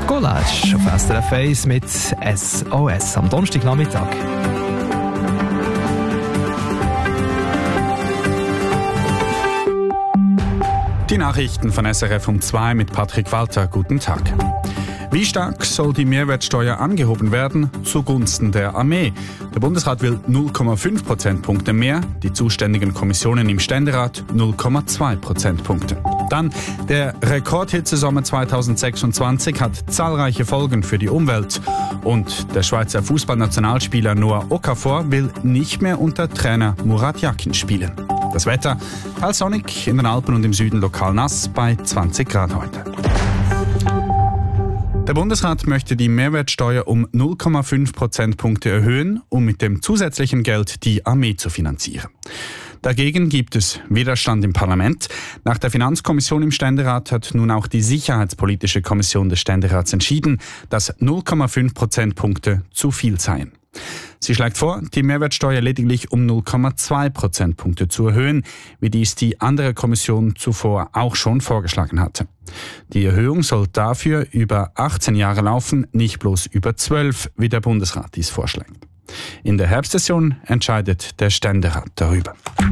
Collage auf SRF 1 mit SOS am Donnerstagnachmittag. Die Nachrichten von SRF um 2 mit Patrick Walter. Guten Tag. Wie stark soll die Mehrwertsteuer angehoben werden zugunsten der Armee? Der Bundesrat will 0,5 Prozentpunkte mehr, die zuständigen Kommissionen im Ständerat 0,2 Prozentpunkte. Dann der Rekordhitzesommer 2026 hat zahlreiche Folgen für die Umwelt. Und der Schweizer Fußballnationalspieler Noah Okafor will nicht mehr unter Trainer Murat Yakin spielen. Das Wetter, teils sonnig, in den Alpen und im Süden lokal nass, bei 20 Grad heute. Der Bundesrat möchte die Mehrwertsteuer um 0,5 Prozentpunkte erhöhen, um mit dem zusätzlichen Geld die Armee zu finanzieren. Dagegen gibt es Widerstand im Parlament. Nach der Finanzkommission im Ständerat hat nun auch die Sicherheitspolitische Kommission des Ständerats entschieden, dass 0,5 Prozentpunkte zu viel seien. Sie schlägt vor, die Mehrwertsteuer lediglich um 0,2 Prozentpunkte zu erhöhen, wie dies die andere Kommission zuvor auch schon vorgeschlagen hatte. Die Erhöhung soll dafür über 18 Jahre laufen, nicht bloß über 12, wie der Bundesrat dies vorschlägt. In der Herbstsession entscheidet der Ständerat darüber.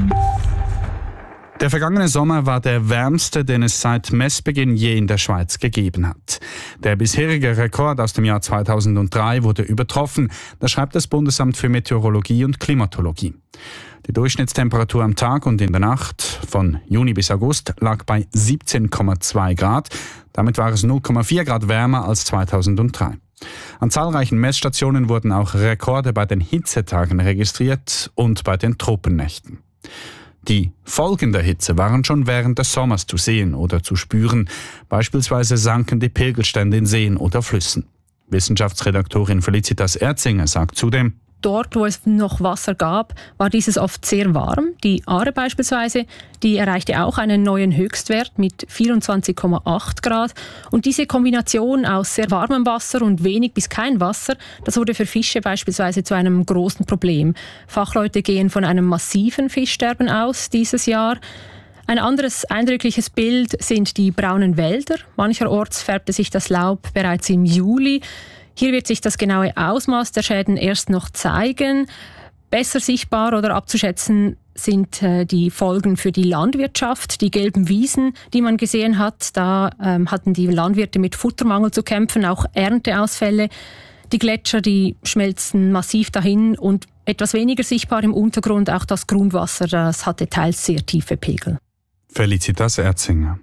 Der vergangene Sommer war der wärmste, den es seit Messbeginn je in der Schweiz gegeben hat. Der bisherige Rekord aus dem Jahr 2003 wurde übertroffen, das schreibt das Bundesamt für Meteorologie und Klimatologie. Die Durchschnittstemperatur am Tag und in der Nacht von Juni bis August lag bei 17,2 Grad. Damit war es 0,4 Grad wärmer als 2003. An zahlreichen Messstationen wurden auch Rekorde bei den Hitzetagen registriert und bei den Tropennächten. Die Folgen der Hitze waren schon während des Sommers zu sehen oder zu spüren. Beispielsweise sanken die Pegelstände in Seen oder Flüssen. Wissenschaftsredaktorin Felicitas Erzinger sagt zudem: Dort, wo es noch Wasser gab, war dieses oft sehr warm. Die Aare beispielsweise, die erreichte auch einen neuen Höchstwert mit 24,8 Grad. Und diese Kombination aus sehr warmem Wasser und wenig bis kein Wasser, das wurde für Fische beispielsweise zu einem großen Problem. Fachleute gehen von einem massiven Fischsterben aus dieses Jahr. Ein anderes eindrückliches Bild sind die braunen Wälder. Mancherorts färbte sich das Laub bereits im Juli. Hier wird sich das genaue Ausmaß der Schäden erst noch zeigen. Besser sichtbar oder abzuschätzen sind die Folgen für die Landwirtschaft. Die gelben Wiesen, die man gesehen hat, da hatten die Landwirte mit Futtermangel zu kämpfen, auch Ernteausfälle. Die Gletscher, die schmelzen massiv dahin und etwas weniger sichtbar im Untergrund, auch das Grundwasser, das hatte teils sehr tiefe Pegel. Felicitas Erzinger.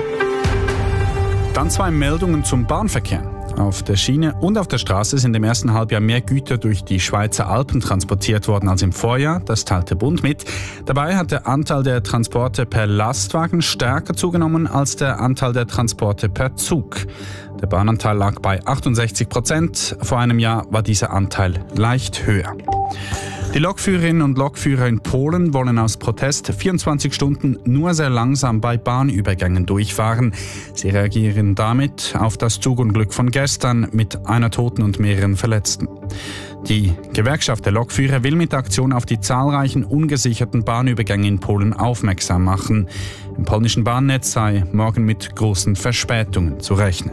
Dann 2 Meldungen zum Bahnverkehr. Auf der Schiene und auf der Straße sind im ersten Halbjahr mehr Güter durch die Schweizer Alpen transportiert worden als im Vorjahr. Das teilt der Bund mit. Dabei hat der Anteil der Transporte per Lastwagen stärker zugenommen als der Anteil der Transporte per Zug. Der Bahnanteil lag bei 68%. Vor einem Jahr war dieser Anteil leicht höher. Die Lokführerinnen und Lokführer in Polen wollen aus Protest 24 Stunden nur sehr langsam bei Bahnübergängen durchfahren. Sie reagieren damit auf das Zugunglück von gestern mit einer Toten und mehreren Verletzten. Die Gewerkschaft der Lokführer will mit der Aktion auf die zahlreichen ungesicherten Bahnübergänge in Polen aufmerksam machen. Im polnischen Bahnnetz sei morgen mit großen Verspätungen zu rechnen.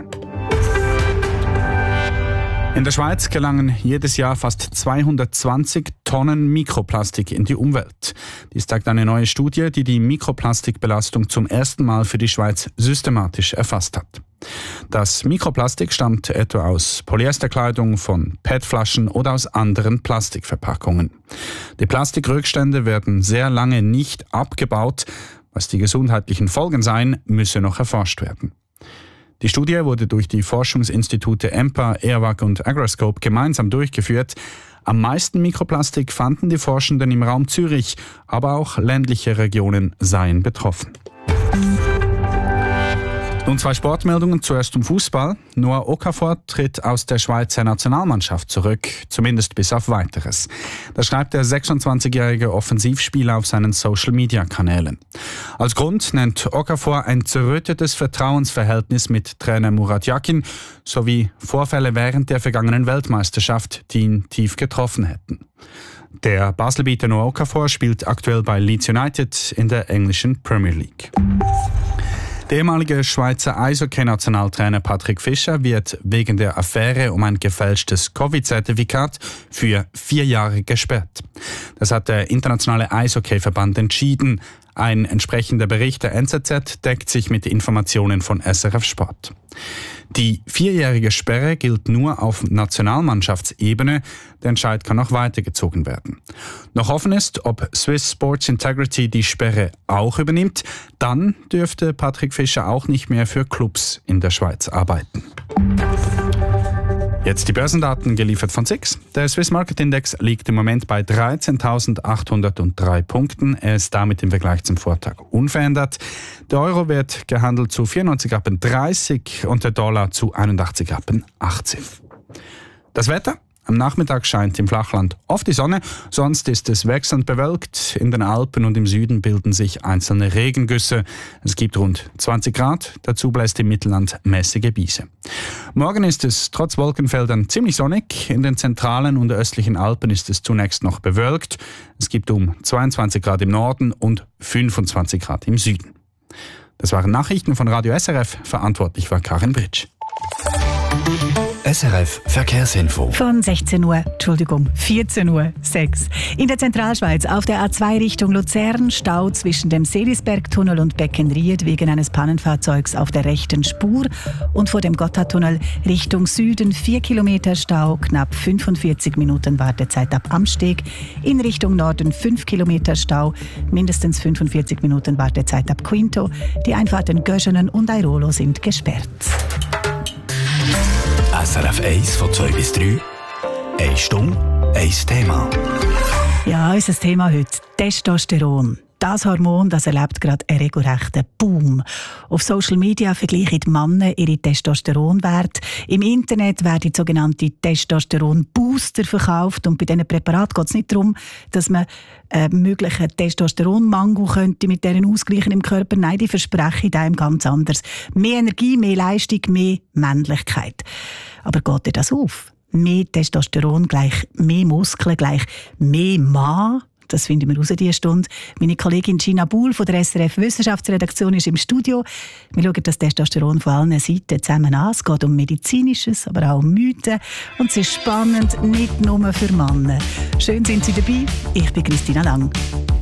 In der Schweiz gelangen jedes Jahr fast 220 Tonnen Mikroplastik in die Umwelt. Dies zeigt eine neue Studie, die die Mikroplastikbelastung zum ersten Mal für die Schweiz systematisch erfasst hat. Das Mikroplastik stammt etwa aus Polyesterkleidung, von PET-Flaschen oder aus anderen Plastikverpackungen. Die Plastikrückstände werden sehr lange nicht abgebaut. Was die gesundheitlichen Folgen seien, müsse noch erforscht werden. Die Studie wurde durch die Forschungsinstitute EMPA, EAWAG und Agroscope gemeinsam durchgeführt. Am meisten Mikroplastik fanden die Forschenden im Raum Zürich, aber auch ländliche Regionen seien betroffen. Nun 2 Sportmeldungen, zuerst zum Fußball. Noah Okafor tritt aus der Schweizer Nationalmannschaft zurück, zumindest bis auf Weiteres. Das schreibt der 26-jährige Offensivspieler auf seinen Social-Media-Kanälen. Als Grund nennt Okafor ein zerrüttetes Vertrauensverhältnis mit Trainer Murat Yakin sowie Vorfälle während der vergangenen Weltmeisterschaft, die ihn tief getroffen hätten. Der Baselbieter Noah Okafor spielt aktuell bei Leeds United in der englischen Premier League. Der ehemalige Schweizer Eishockey-Nationaltrainer Patrick Fischer wird wegen der Affäre um ein gefälschtes Covid-Zertifikat für 4 Jahre gesperrt. Das hat der Internationale Eishockey-Verband entschieden. Ein entsprechender Bericht der NZZ deckt sich mit Informationen von SRF Sport. Die 4-jährige Sperre gilt nur auf Nationalmannschaftsebene. Der Entscheid kann noch weitergezogen werden. Noch offen ist, ob Swiss Sports Integrity die Sperre auch übernimmt. Dann dürfte Patrick Fischer auch nicht mehr für Clubs in der Schweiz arbeiten. Jetzt die Börsendaten geliefert von SIX. Der Swiss Market Index liegt im Moment bei 13.803 Punkten. Er ist damit im Vergleich zum Vortag unverändert. Der Euro wird gehandelt zu 94,30 und der Dollar zu 81,18. Das Wetter? Am Nachmittag scheint im Flachland oft die Sonne, sonst ist es wechselnd bewölkt. In den Alpen und im Süden bilden sich einzelne Regengüsse. Es gibt rund 20 Grad, dazu bläst im Mittelland mäßige Biese. Morgen ist es trotz Wolkenfeldern ziemlich sonnig. In den zentralen und östlichen Alpen ist es zunächst noch bewölkt. Es gibt um 22 Grad im Norden und 25 Grad im Süden. Das waren Nachrichten von Radio SRF, verantwortlich war Karin Britsch. SRF Verkehrsinfo. Von 14 Uhr, 6. In der Zentralschweiz auf der A2 Richtung Luzern Stau zwischen dem Seelisbergtunnel und Beckenried wegen eines Pannenfahrzeugs auf der rechten Spur und vor dem Gotthardtunnel Richtung Süden 4 Kilometer Stau, knapp 45 Minuten Wartezeit ab Amsteg. In Richtung Norden 5 Kilometer Stau, mindestens 45 Minuten Wartezeit ab Quinto. Die Einfahrten Göschenen und Airolo sind gesperrt. SRF 1 von 2 bis 3. 1 Stunde, 1 Thema. Ja, unser Thema heute: Testosteron. Das Hormon, das erlebt gerade einen regelrechten Boom. Auf Social Media vergleichen die Männer ihre Testosteronwerte. Im Internet werden sogenannte Testosteron-Booster verkauft. Und bei diesen Präparaten geht es nicht darum, dass man einen möglichen Testosteronmangel könnte mit deren ausgleichen im Körper. Nein, die versprechen einem ganz anders. Mehr Energie, mehr Leistung, mehr Männlichkeit. Aber geht dir das auf? Mehr Testosteron gleich mehr Muskeln, gleich mehr Mann? Das finden wir raus diese Stunde. Meine Kollegin Gina Buhl von der SRF Wissenschaftsredaktion ist im Studio. Wir schauen das Testosteron von allen Seiten zusammen an. Es geht um Medizinisches, aber auch um Mythen. Und es ist spannend, nicht nur für Männer. Schön sind Sie dabei. Ich bin Christina Lang.